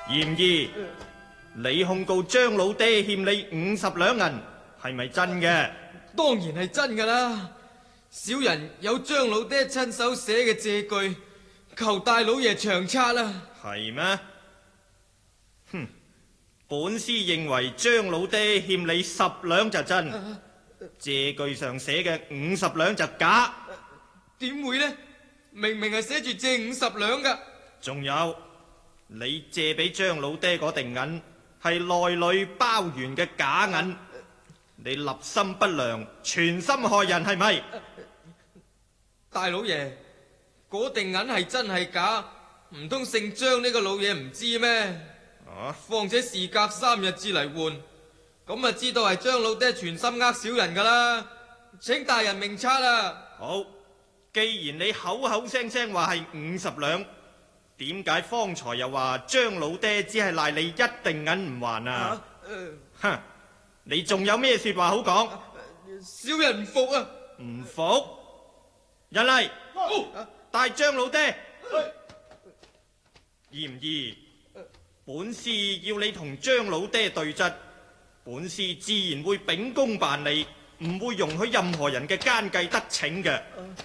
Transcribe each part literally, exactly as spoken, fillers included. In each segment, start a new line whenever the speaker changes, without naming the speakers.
嫌疑，你控告張老爹欠你五十兩銀，係咪真嘅？
當然係真噶啦，小人有張老爹親手寫嘅借據，求大老爺長策啦。
係咩？哼，本師認為張老爹欠你十兩就真，啊、借據上寫嘅五十兩就假。
點會呢？明明係寫住借五十兩噶。
仲有，你借俾張老爹嗰錠銀係內裏包完嘅假銀，你立心不良，全心害人，係咪？
大老爺，嗰錠銀係真係假？唔通姓張呢個老嘢唔知咩？啊！況且事隔三日至嚟換，咁啊知道係張老爹全心呃小人噶啦，請大人明察啦。
好，既然你口口聲聲話係五十兩，點解方才又話張老爹只係賴你一錠銀唔還啊？啊呃、哼，你仲有咩說話好講？啊、
小人唔服啊！
唔服？人嚟，哦、帶張老爹。嫌疑，本師要你同張老爹對質，本師自然會秉公辦理，唔會容許任何人嘅奸計得逞嘅。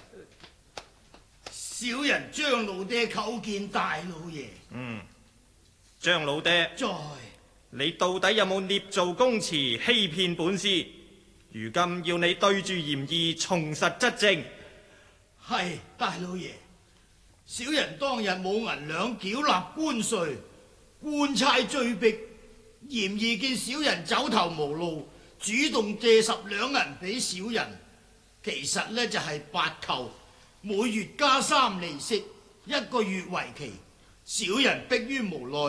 小人張老爹叩見大老爺。
嗯，張老爹，
在，
你到底有冇捏造供詞欺騙本師？如今要你對住嫌疑從實質證。
係大老爺。小人當日冇銀兩繳納官稅，官差追逼，嫌疑見小人走投無路，主動借十兩銀俾小人，其實呢就係八扣，每月加三利息，一個月為期。小人迫於無奈，